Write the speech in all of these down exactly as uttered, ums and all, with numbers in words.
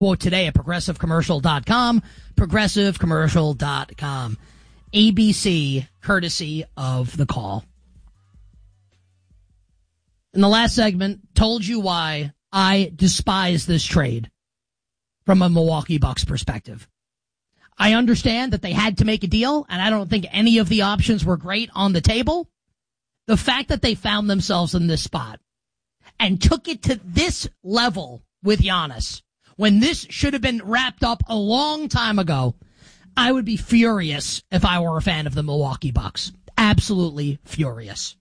Quote today at progressive commercial dot com, progressive commercial dot com. A B C, courtesy of The Call. In the last segment, told you why I despise this trade from a Milwaukee Bucks perspective. I understand that they had to make a deal, and I don't think any of the options were great on the table. The fact that they found themselves in this spot and took it to this level with Giannis, when this should have been wrapped up a long time ago, I would be furious if I were a fan of the Milwaukee Bucks. Absolutely furious.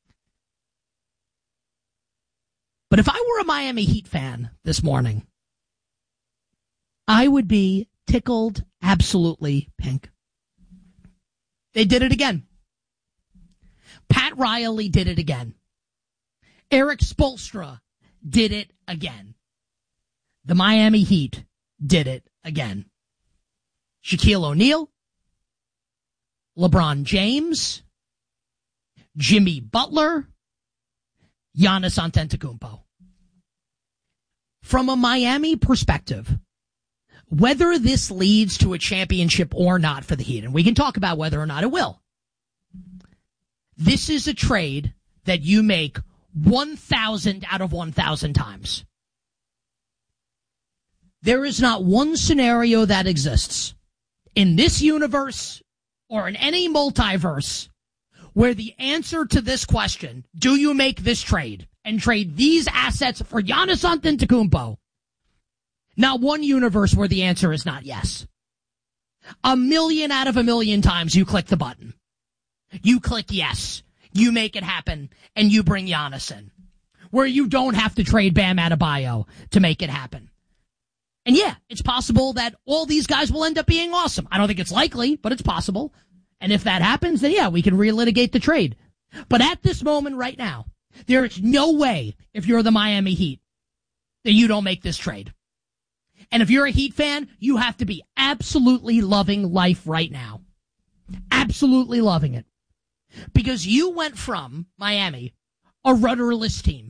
But if I were a Miami Heat fan this morning, I would be tickled absolutely pink. They did it again. Pat Riley did it again. Eric Spoelstra did it again. The Miami Heat did it again. Shaquille O'Neal, LeBron James, Jimmy Butler, Giannis Antetokounmpo. From a Miami perspective, whether this leads to a championship or not for the Heat, and we can talk about whether or not it will, this is a trade that you make one thousand out of one thousand times. There is not one scenario that exists in this universe or in any multiverse where the answer to this question, do you make this trade and trade these assets for Giannis Antetokounmpo? Not one universe where the answer is not yes. A million out of a million times you click the button. You click yes. You make it happen, and you bring Giannis in. Where you don't have to trade Bam Adebayo to make it happen. And yeah, it's possible that all these guys will end up being awesome. I don't think it's likely, but it's possible. And if that happens, then yeah, we can relitigate the trade. But at this moment right now, there is no way, if you're the Miami Heat, that you don't make this trade. And if you're a Heat fan, you have to be absolutely loving life right now. Absolutely loving it. Because you went from Miami, a rudderless team,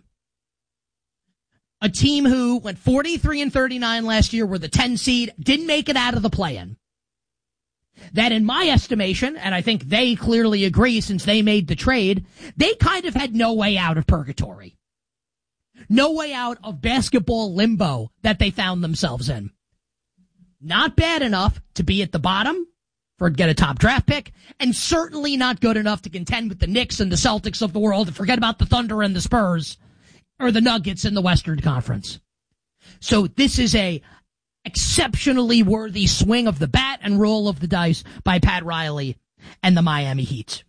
a team who went forty-three and thirty-nine last year, were the ten seed, didn't make it out of the play-in. That in my estimation, and I think they clearly agree since they made the trade, they kind of had no way out of purgatory. No way out of basketball limbo that they found themselves in. Not bad enough to be at the bottom for get a top draft pick, and certainly not good enough to contend with the Knicks and the Celtics of the world, and forget about the Thunder and the Spurs, or the Nuggets in the Western Conference. So this is a exceptionally worthy swing of the bat and roll of the dice by Pat Riley and the Miami Heat.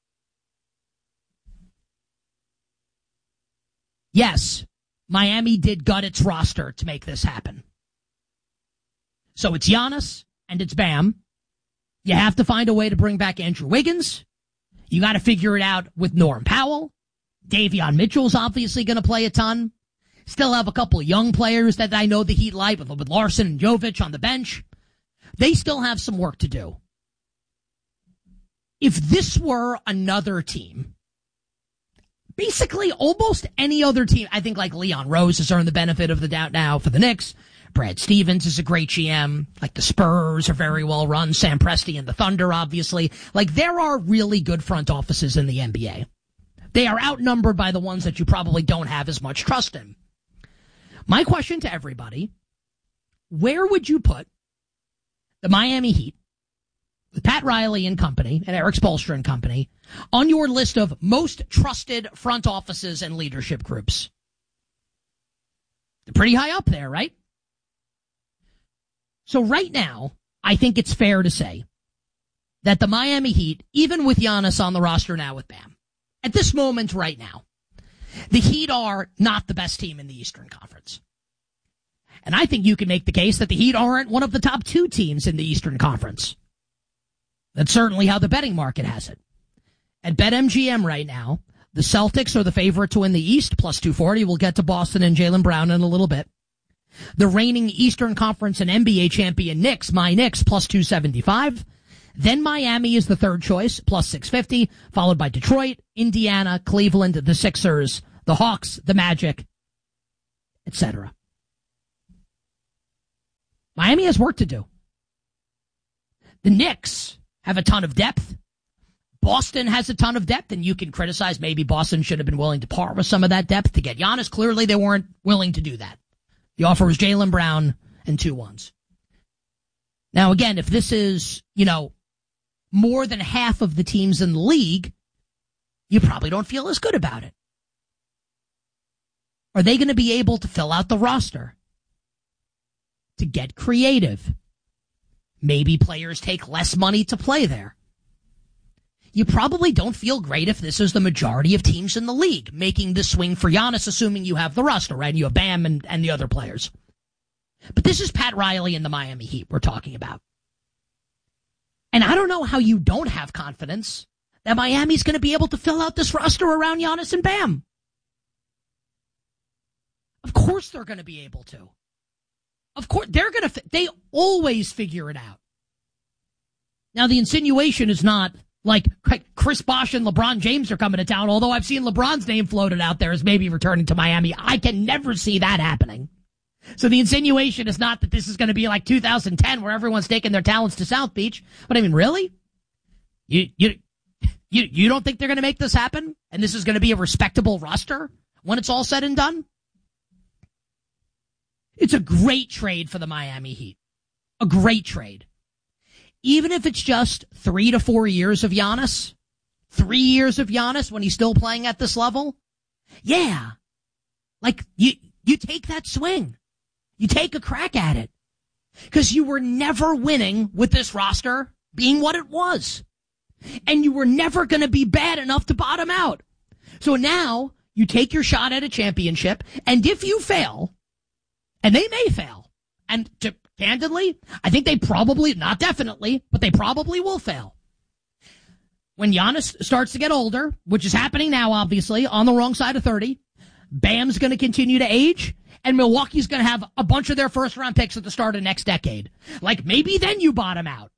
Yes, Miami did gut its roster to make this happen. So it's Giannis and it's Bam. You have to find a way to bring back Andrew Wiggins. You got to figure it out with Norm Powell. Davion Mitchell's obviously going to play a ton. Still have a couple of young players that I know the Heat like, with, with Larson and Jovic on the bench. They still have some work to do. If this were another team, basically almost any other team, I think like Leon Rose has earned the benefit of the doubt now for the Knicks. Brad Stevens is a great G M. Like the Spurs are very well run. Sam Presti and the Thunder, obviously. Like there are really good front offices in the N B A. They are outnumbered by the ones that you probably don't have as much trust in. My question to everybody, where would you put the Miami Heat, with Pat Riley and company, and Eric Spoelstra and company, on your list of most trusted front offices and leadership groups? They're pretty high up there, right? So right now, I think it's fair to say that the Miami Heat, even with Giannis on the roster now with Bam, at this moment right now, the Heat are not the best team in the Eastern Conference. And I think you can make the case that the Heat aren't one of the top two teams in the Eastern Conference. That's certainly how the betting market has it. At BetMGM right now, the Celtics are the favorite to win the East, plus two forty. We'll get to Boston and Jaylen Brown in a little bit. The reigning Eastern Conference and N B A champion Knicks, my Knicks, plus two seventy-five. Then Miami is the third choice, plus six fifty, followed by Detroit, Indiana, Cleveland, the Sixers, the Hawks, the Magic, et cetera. Miami has work to do. The Knicks have a ton of depth. Boston has a ton of depth, and you can criticize maybe Boston should have been willing to part with some of that depth to get Giannis. Clearly, they weren't willing to do that. The offer was Jaylen Brown and two ones. Now, again, if this is, you know, more than half of the teams in the league, you probably don't feel as good about it. Are they going to be able to fill out the roster? To get creative? Maybe players take less money to play there. You probably don't feel great if this is the majority of teams in the league making the swing for Giannis, assuming you have the roster, right? And you have Bam and, and the other players. But this is Pat Riley and the Miami Heat we're talking about. And I don't know how you don't have confidence that Miami's going to be able to fill out this roster around Giannis and Bam. Of course they're going to be able to. Of course, they're going to, they always figure it out. Now, the insinuation is not like Chris Bosh and LeBron James are coming to town, although I've seen LeBron's name floated out there as maybe returning to Miami. I can never see that happening. So the insinuation is not that this is going to be like two thousand ten where everyone's taking their talents to South Beach. But I mean, really? You, you, you, you don't think they're going to make this happen? And this is going to be a respectable roster when it's all said and done? It's a great trade for the Miami Heat. A great trade. Even if it's just three to four years of Giannis, three years of Giannis when he's still playing at this level, yeah. Like, you, you take that swing. You take a crack at it. Because you were never winning with this roster being what it was. And you were never going to be bad enough to bottom out. So now you take your shot at a championship, and if you fail, and they may fail, and to, candidly, I think they probably, not definitely, but they probably will fail. When Giannis starts to get older, which is happening now, obviously, on the wrong side of thirty, Bam's going to continue to age, and Milwaukee's going to have a bunch of their first-round picks at the start of next decade. Like, maybe then you bottom out.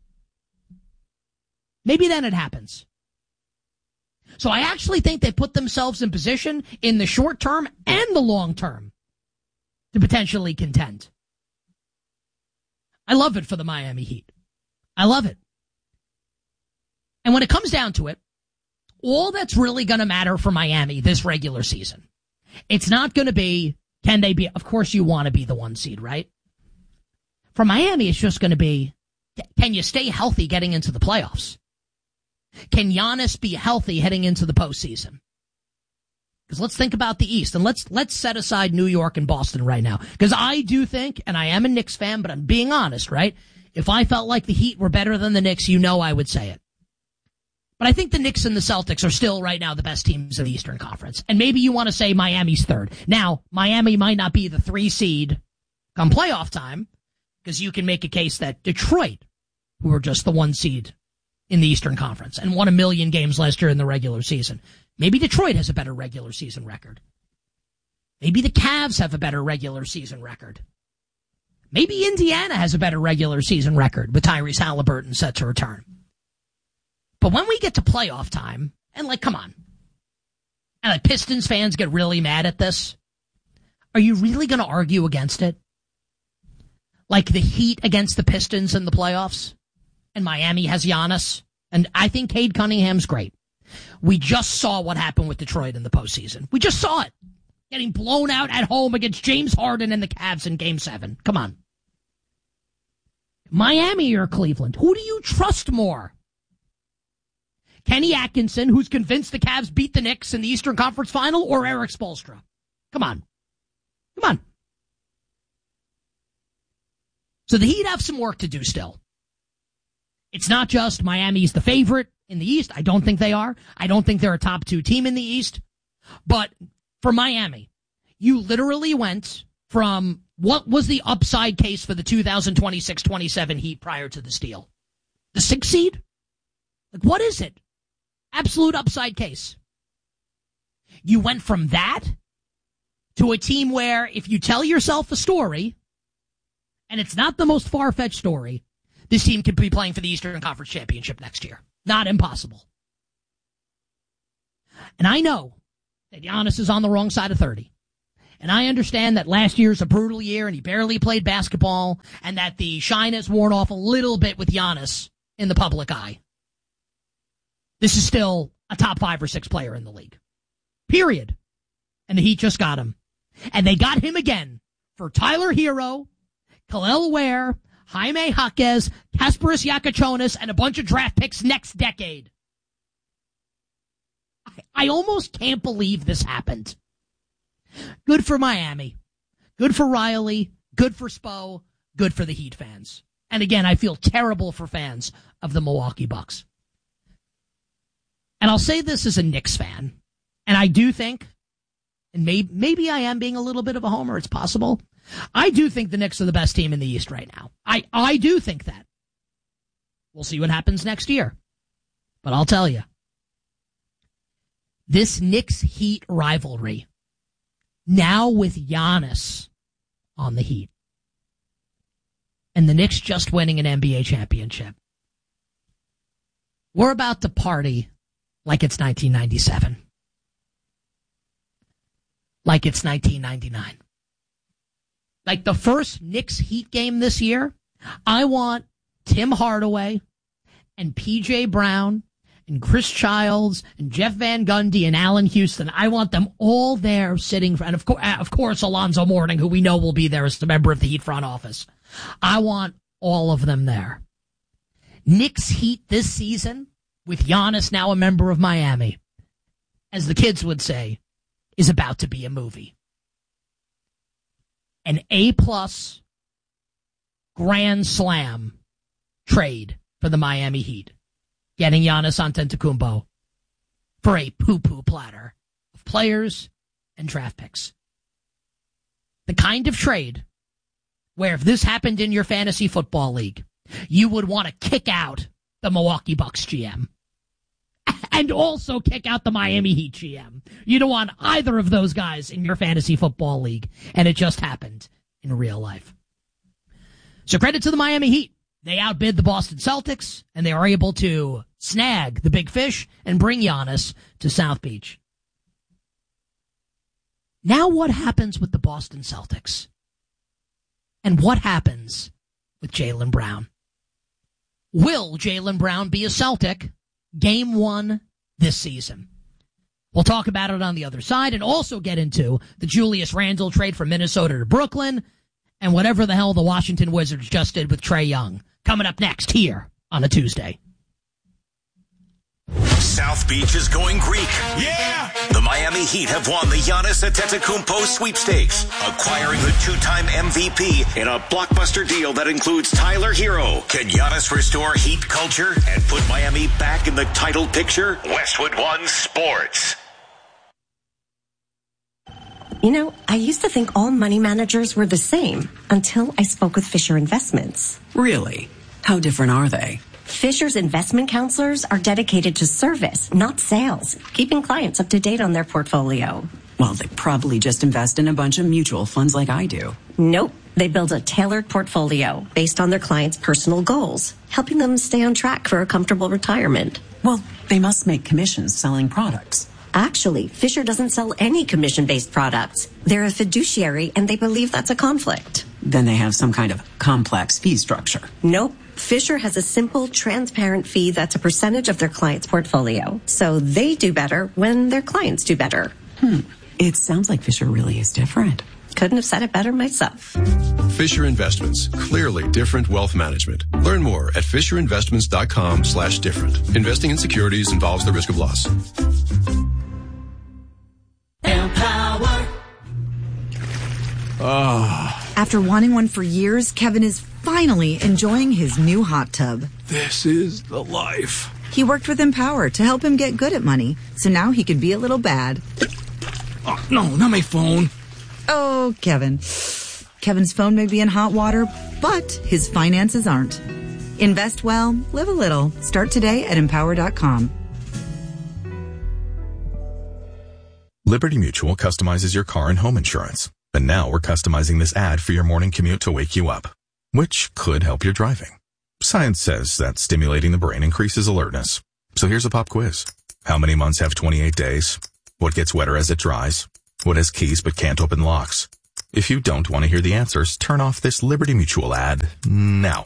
Maybe then it happens. So I actually think they put themselves in position in the short term and the long term to potentially contend. I love it for the Miami Heat. I love it. And when it comes down to it, all that's really going to matter for Miami this regular season, it's not going to be, can they be, of course you want to be the one seed, right? For Miami, it's just going to be, can you stay healthy getting into the playoffs? Can Giannis be healthy heading into the postseason? Because let's think about the East, and let's let's set aside New York and Boston right now. Because I do think, and I am a Knicks fan, but I'm being honest, right? If I felt like the Heat were better than the Knicks, you know I would say it. But I think the Knicks and the Celtics are still right now the best teams in the Eastern Conference. And maybe you want to say Miami's third. Now, Miami might not be the three seed come playoff time, because you can make a case that Detroit, who are just the one seed in the Eastern Conference and won a million games last year in the regular season. Maybe Detroit has a better regular season record. Maybe the Cavs have a better regular season record. Maybe Indiana has a better regular season record with Tyrese Halliburton set to return. But when we get to playoff time, and like, come on, and like Pistons fans get really mad at this, are you really going to argue against it? Like the Heat against the Pistons in the playoffs? And Miami has Giannis. And I think Cade Cunningham's great. We just saw what happened with Detroit in the postseason. We just saw it. Getting blown out at home against James Harden and the Cavs in Game seven. Come on. Miami or Cleveland? Who do you trust more? Kenny Atkinson, who's convinced the Cavs beat the Knicks in the Eastern Conference Final, or Eric Spoelstra? Come on. Come on. So the Heat have some work to do still. It's not just Miami's the favorite in the East. I don't think they are. I don't think they're a top two team in the East. But for Miami, you literally went from what was the upside case for the two thousand twenty-six twenty-seven Heat prior to the steal? The sixth seed? Like, what is it? Absolute upside case. You went from that to a team where if you tell yourself a story, and it's not the most far-fetched story, this team could be playing for the Eastern Conference Championship next year. Not impossible. And I know that Giannis is on the wrong side of thirty. And I understand that last year's a brutal year and he barely played basketball and that the shine has worn off a little bit with Giannis in the public eye. This is still a top five or six player in the league. Period. And the Heat just got him. And they got him again for Tyler Hero, Kel'el Ware, Jaime Jaquez, Kasparis Yakachonis, and a bunch of draft picks next decade. I, I almost can't believe this happened. Good for Miami. Good for Riley. Good for Spo. Good for the Heat fans. And again, I feel terrible for fans of the Milwaukee Bucks. And I'll say this as a Knicks fan. And I do think, and maybe, maybe I am being a little bit of a homer, it's possible. I do think the Knicks are the best team in the East right now. I, I do think that. We'll see what happens next year. But I'll tell you, this Knicks-Heat rivalry, now with Giannis on the Heat, and the Knicks just winning an N B A championship, we're about to party like it's nineteen ninety-seven. Like it's nineteen ninety-nine. Like the first Knicks-Heat game this year, I want Tim Hardaway and P J Brown and Chris Childs and Jeff Van Gundy and Allen Houston. I want them all there sitting, and of, co- of course Alonzo Mourning, who we know will be there as a member of the Heat front office. I want all of them there. Knicks-Heat this season, with Giannis now a member of Miami, as the kids would say, is about to be a movie. An A-plus grand slam trade for the Miami Heat, getting Giannis Antetokounmpo for a poo-poo platter of players and draft picks. The kind of trade where if this happened in your fantasy football league, you would want to kick out the Milwaukee Bucks G M and also kick out the Miami Heat G M. You don't want either of those guys in your fantasy football league, and it just happened in real life. So credit to the Miami Heat. They outbid the Boston Celtics, and they are able to snag the big fish and bring Giannis to South Beach. Now what happens with the Boston Celtics? And what happens with Jaylen Brown? Will Jaylen Brown be a Celtic game one this season? We'll talk about it on the other side and also get into the Julius Randle trade from Minnesota to Brooklyn and whatever the hell the Washington Wizards just did with Trae Young. Coming up next here on a Tuesday. South Beach is going Greek. Yeah! The Miami Heat have won the Giannis Antetokounmpo sweepstakes, acquiring the two-time M V P in a blockbuster deal that includes Tyler Hero. Can Giannis restore Heat culture and put Miami back in the title picture? Westwood One Sports. You know, I used to think all money managers were the same until I spoke with Fisher Investments. Really? How different are they? Fisher's investment counselors are dedicated to service, not sales, keeping clients up to date on their portfolio. Well, they probably just invest in a bunch of mutual funds like I do. Nope. They build a tailored portfolio based on their clients' personal goals, helping them stay on track for a comfortable retirement. Well, they must make commissions selling products. Actually, Fisher doesn't sell any commission-based products. They're a fiduciary, and they believe that's a conflict. Then they have some kind of complex fee structure. Nope. Fisher has a simple, transparent fee that's a percentage of their client's portfolio. So they do better when their clients do better. Hmm. It sounds like Fisher really is different. Couldn't have said it better myself. Fisher Investments. Clearly different wealth management. Learn more at fisherinvestments.com slash different. Investing in securities involves the risk of loss. Empower. Oh. After wanting one for years, Kevin is finally enjoying his new hot tub. This is the life. He worked with Empower to help him get good at money, so now he could be a little bad. Oh, no, not my phone. Oh, Kevin. Kevin's phone may be in hot water, but his finances aren't. Invest well, live a little. Start today at empower dot com. Liberty Mutual customizes your car and home insurance. And now we're customizing this ad for your morning commute to wake you up, which could help your driving. Science says that stimulating the brain increases alertness. So here's a pop quiz. How many months have twenty-eight days? What gets wetter as it dries? What has keys but can't open locks? If you don't want to hear the answers, turn off this Liberty Mutual ad now.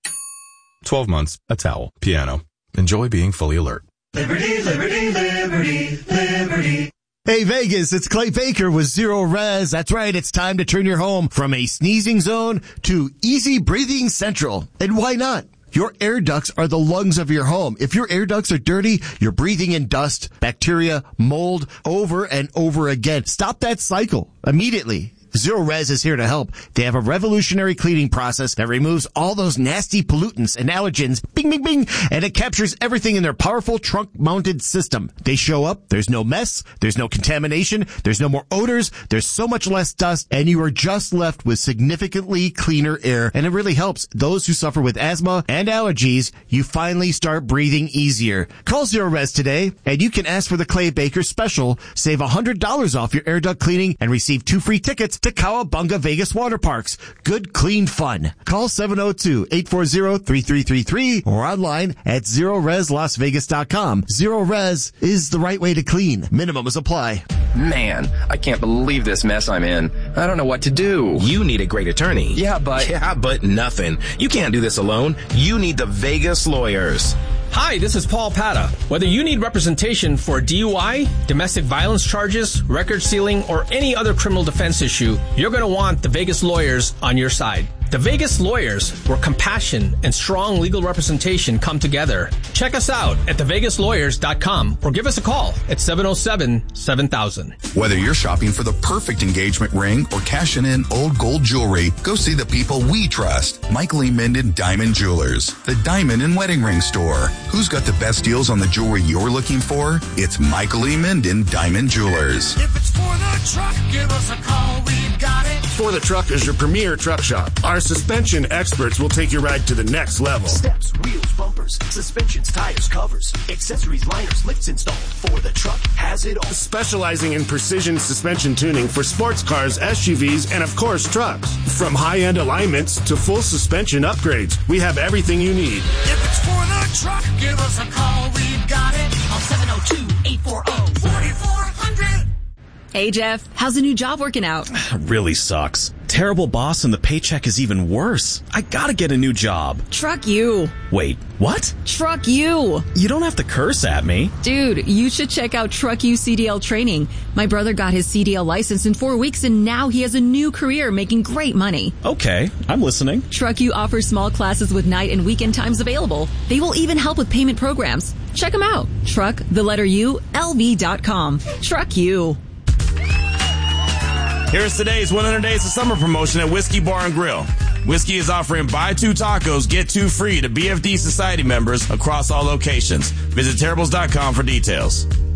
twelve months, a towel, piano. Enjoy being fully alert. Liberty, liberty, liberty, liberty. Hey Vegas, it's Clay Baker with Zero Res. That's right, it's time to turn your home from a sneezing zone to easy breathing central. And why not? Your air ducts are the lungs of your home. If your air ducts are dirty, you're breathing in dust, bacteria, mold over and over again. Stop that cycle immediately. Zero Res is here to help. They have a revolutionary cleaning process that removes all those nasty pollutants and allergens, bing, bing, bing, and it captures everything in their powerful trunk-mounted system. They show up, there's no mess, there's no contamination, there's no more odors, there's so much less dust, and you are just left with significantly cleaner air, and it really helps those who suffer with asthma and allergies. You finally start breathing easier. Call Zero Res today, and you can ask for the Clay Baker special. Save one hundred dollars off your air duct cleaning and receive two free tickets to Cowabunga Vegas Water Parks. Good, clean fun. Call seven oh two, eight four zero, three three three three or online at zero res las vegas dot com. Zero Res is the right way to clean. Minimums apply. Man, I can't believe this mess I'm in. I don't know what to do. You need a great attorney. Yeah, but... Yeah, but nothing. You can't do this alone. You need the Vegas Lawyers. Hi, this is Paul Pata. Whether you need representation for D U I, domestic violence charges, record sealing, or any other criminal defense issue, you're going to want the Vegas Lawyers on your side. The Vegas Lawyers, where compassion and strong legal representation come together. Check us out at the vegas lawyers dot com or give us a call at seven oh seven, seven thousand. Whether you're shopping for the perfect engagement ring or cashing in old gold jewelry, go see the people we trust. Michael E. Minden Diamond Jewelers, the diamond and wedding ring store. Who's got the best deals on the jewelry you're looking for? It's Michael E. Minden Diamond Jewelers. If it's for the truck, give us a call. We've got it. For the Truck is your premier truck shop. Our suspension experts will take your ride to the next level. Steps, wheels, bumpers, suspensions, tires, covers, accessories, liners, lifts installed. For the Truck has it all. Specializing in precision suspension tuning for sports cars, S U Vs, and of course trucks. From high-end alignments to full suspension upgrades, we have everything you need. If it's for the truck, give us a call. We've got it on seven oh two, eight four oh, four four hundred. Hey, Jeff, how's the new job working out? Really sucks. Terrible boss and the paycheck is even worse. I gotta get a new job. Truck you. Wait, what? Truck you. You don't have to curse at me. Dude, you should check out Truck You C D L training. My brother got his C D L license in four weeks and now he has a new career making great money. Okay, I'm listening. Truck You offers small classes with night and weekend times available. They will even help with payment programs. Check them out. Truck, the letter U, L V dot com. Truck You. Here's today's one hundred Days of Summer promotion at Whiskey Bar and Grill. Whiskey is offering buy two tacos, get two free to B F D Society members across all locations. Visit terribles dot com for details.